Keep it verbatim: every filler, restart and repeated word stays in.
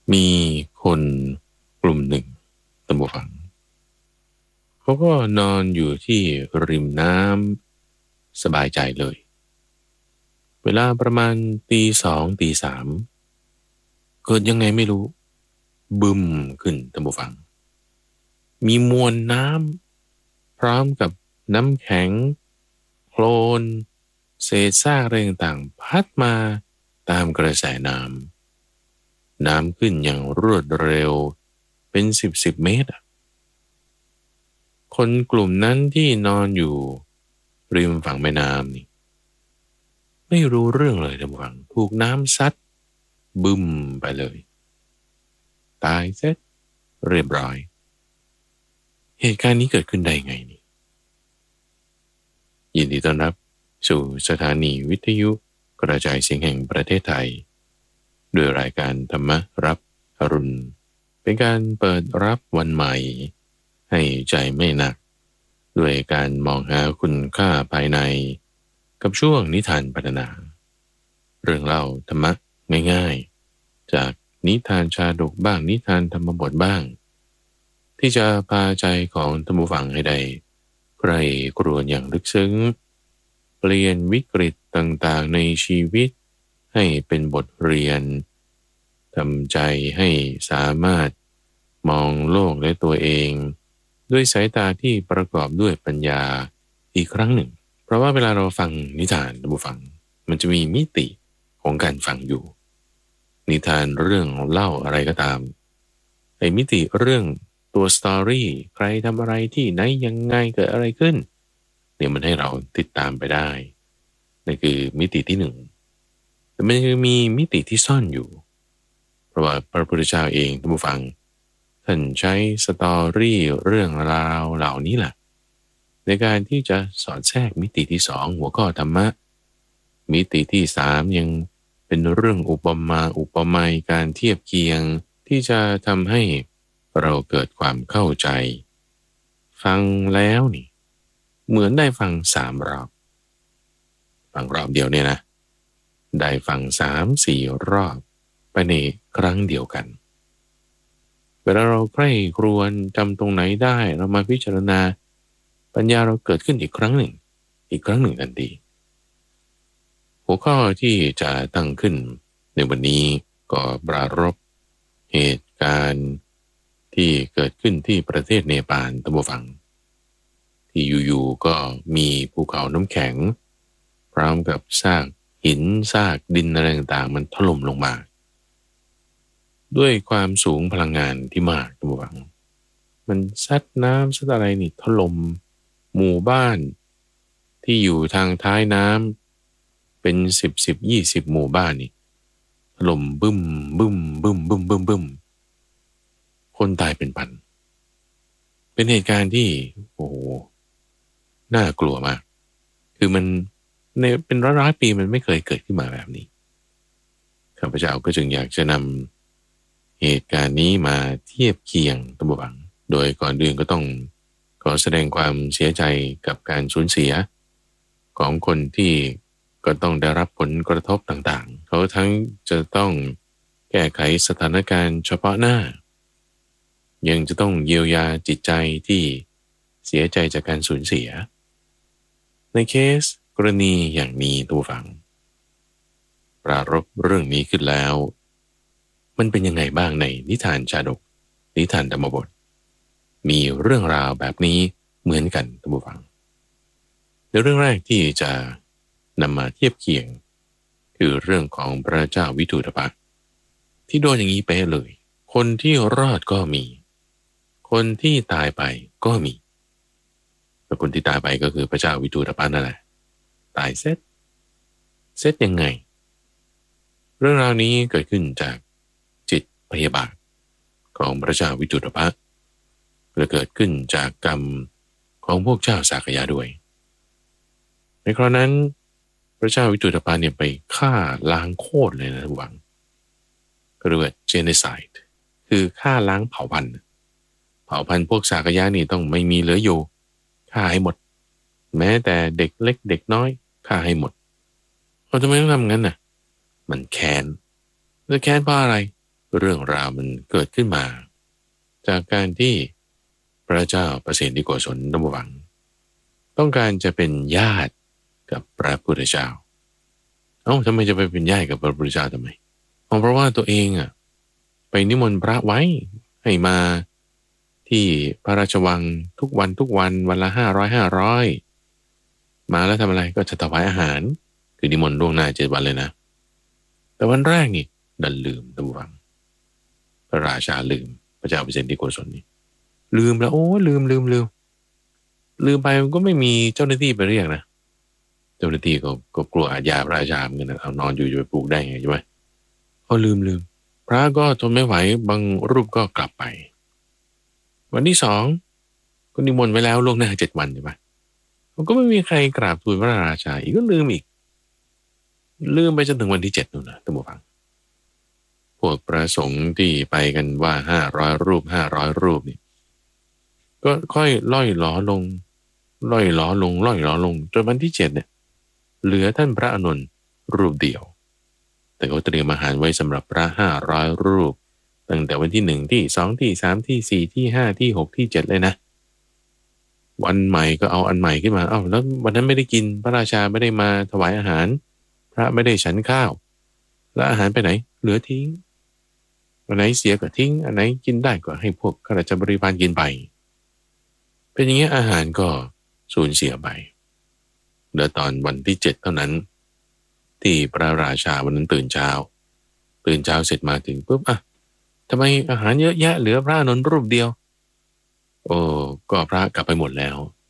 มีคนกลุ่มหนึ่งตามฟังเขาก็นอนอยู่ที่ริมน้ำสบายใจเลยเวลาประมาณตีสองตีสามเกิดยังไงไม่รู้บึมขึ้นตามฟังมีมวลน้ำพร้อมกับน้ำแข็งโคลนเศษซากอะไรต่างๆพัดมาตามกระแสน้ำน้ำขึ้นอย่างรวดเร็วเป็นสิบสิบเมตรคนกลุ่มนั้นที่นอนอยู่ริมฝั่งแม่น้ำนี่ไม่รู้เรื่องเลยท่านผู้ฟังถูกน้ำซัดบึ้มไปเลยตายเสร็จเรียบร้อยเหตุการณ์นี้เกิดขึ้นได้ไงนี่ยินดีต้อนรับสู่สถานีวิทยุกระจายเสียงแห่งประเทศไทยด้วยรายการธรรมรับอรุณเป็นการเปิดรับวันใหม่ให้ใจไม่หนักด้วยการมองหาคุณค่าภายในกับช่วงนิทานพัฒนาเรื่องเล่าธรรมะง่ายๆจากนิทานชาดกบ้างนิทานธรรมบทบ้างที่จะพาใจของท่านผู้ฟังให้ได้ใคร่ครวญอย่างลึกซึ้งเปลี่ยนวิกฤตต่างๆในชีวิตให้เป็นบทเรียนทำใจให้สามารถมองโลกและตัวเองด้วยสายตาที่ประกอบด้วยปัญญาอีกครั้งหนึ่งเพราะว่าเวลาเราฟังนิทานท่านผู้ฟังมันจะมีมิติของการฟังอยู่นิทานเรื่องเล่าอะไรก็ตามไอ้มิติเรื่องตัวสตอรี่ใครทำอะไรที่ไหนยังไงเกิดอะไรขึ้นเนี่ยมันให้เราติดตามไปได้นั่นคือมิติที่หนึ่งแต่มันยังมีมิติที่ซ่อนอยู่เพราะว่าพระพุทธเจ้าเองท่านผู้ฟังท่านใช้สตอรี่เรื่องราวเหล่านี้แหละในการที่จะสอดแทรกมิติที่สองหัวข้อธรรมะมิติที่สามยังเป็นเรื่องอุปมาอุปไมยการเทียบเคียงที่จะทำให้เราเกิดความเข้าใจฟังแล้วนี่เหมือนได้ฟังสามรอบฟังรอบเดียวเนี่ยนะได้ฟังสามสี่รอบไปในครั้งเดียวกันเวลาเราใคร่ครวญจำตรงไหนได้เรามาพิจารณาปัญญาเราเกิดขึ้นอีกครั้งหนึ่งอีกครั้งหนึ่งทันทีหัวข้อที่จะตั้งขึ้นในวันนี้ก็ปรารภเหตุการณ์ที่เกิดขึ้นที่ประเทศเนปาลท่านผู้ฟังที่อยู่ๆก็มีภูเขาน้ำแข็งพร้อมกับซากหินซากดินอะไรต่างๆมันถล่มลงมาด้วยความสูงพลังงานที่มากท่านผู้ฟังมันซัดน้ำซัดอะไรนี่ถล่มหมู่บ้านที่อยู่ทางท้ายน้ำเป็นสิบสิบยี่สิบหมู่บ้านนี่ถล่มบึ้มบึ้มบึ้มบึ้มบึ้มบึ้มคนตายเป็นพันเป็นเหตุการณ์ที่โอ้โหน่ากลัวมากคือมันในเป็นร้อยๆปีมันไม่เคยเกิดขึ้นมาแบบนี้ข้าพเจ้าก็จึงอยากจะนำเหตุการณ์นี้มาเทียบเคียงตัวบังโดยก่อนอื่นก็ต้องขอแสดงความเสียใจกับการสูญเสียของคนที่ก็ต้องได้รับผลกระทบต่างๆเขาทั้งจะต้องแก้ไขสถานการณ์เฉพาะหน้ายังจะต้องเยียวยาจิตใจที่เสียใจจากการสูญเสียในเคสกรณีอย่างนี้ตัวฟังปรารภเรื่องนี้ขึ้นแล้วมันเป็นยังไงบ้างในนิทานชาดกนิทานธรรมบทมีเรื่องราวแบบนี้เหมือนกันตัวฟังในเรื่องแรกที่จะนำมาเทียบเคียงคือเรื่องของพระเจ้าวิทูตภะที่โดนอย่างนี้ไปเลยคนที่รอดก็มีคนที่ตายไปก็มีแต่คนที่ตายไปก็คือพระเจ้าวิทูตภะนั่นแหละตายเสร็จเสร็จยังไงเรื่องราวนี้เกิดขึ้นจากจิตพยาบาทของพระเจ้าวิทูตภะและเกิดขึ้นจากกรรมของพวกเจ้าสากยะด้วยในคราวนั้นพระเจ้าวิทูตภะเนี่ยไปฆ่าล้างโคตรเลยนะทุกวังก็เรียกว่า genocide คือฆ่าล้างเผ่าพันธุ์เผ่าพันธุ์พวกสากยะนี่ต้องไม่มีเหลืออยู่ฆ่าให้หมดแม้แต่เด็กเล็กเด็กน้อยฆ่าให้หมดเขาทำไมต้องทำงั้นน่ะมันแค้นแล้วแค้นเพราะอะไรเรื่องราวมันเกิดขึ้นมาจากการที่พระเจ้าประเสริฐโกศลนบวังต้องการจะเป็นญาติกับพระพุทธเจ้าเอ้าทำไมจะไปเป็นญาติกับพระพุทธเจ้าทำไมเพราะว่าตัวเองอ่ะไปนิมนต์พระไว้ให้มาที่พระราชวังทุกวันทุกวันวันละห้าร้อยห้าร้อยมาแล้วทำอะไรก็จะถวายอาหารคือนิมนต์ล่วงหน้าเจ็ดวันเลยนะแต่วันแรกนี่ดันลืมตะวังพระราชาลืมพระเจ้าประเสริฐโกศลนี่ลืมแล้วโอ้ลืมลืมลืมลืมไปมันก็ไม่มีเจ้าหน้าที่ไปเรียกนะเจ้าหน้าที่ก็ก็กลัวอาญาพระราชาเหมือนกันนะเอานอนอยู่จะไปปลูกได้ไงใช่ไหมก็ลืมลืมพระก็ทนไม่ไหวบางรูปก็กลับไปวันที่สองก็นิมนต์ไว้แล้วล่วงหน้าเจ็ดวันใช่ไหมมันก็ไม่มีใครกราบทูลพระราชาอีกก็ลืมอีกลืมไปจนถึงวันที่เจ็ดนู่นนะท่านผู้ฟังพวกพระสงฆ์ที่ไปกันว่าห้าร้อยรูปห้าร้อยรูปนี่ก็ค่อยล่อยหลอลงล่อยหลอลงล่อยหลอลงจนวันที่เจ็ดเนี่ยเหลือท่านพระอานนท์รูปเดียวแต่เขาเตรียมอาหารไว้สำหรับพระห้าร้อยรูปตั้งแต่วันที่หนึ่งที่สองที่สามที่สี่ที่ห้าที่หกที่เจ็ดเลยนะวันใหม่ก็เอาอันใหม่ขึ้นมาเอ้าแล้ววันนั้นไม่ได้กินพระราชาไม่ได้มาถวายอาหารพระไม่ได้ฉันข้าวแล้วอาหารไปไหนเหลือทิ้งอันไหนเสียก็ทิ้งอันไหนกินได้ก็ให้พวกข้าราชบริพารกินไปเป็นอย่างนี้อาหารก็สูญเสียไปเหลือตอนวันที่เจ็ดเท่านั้นที่พระราชาวันนั้นตื่นเช้าตื่นเช้าเสร็จมาถึงปุ๊บอ่ะทำไมอาหารเยอะแยะเหลือพระอานนท์รูปเดียวโอ้ก็พระกลับไปหมดแล้ว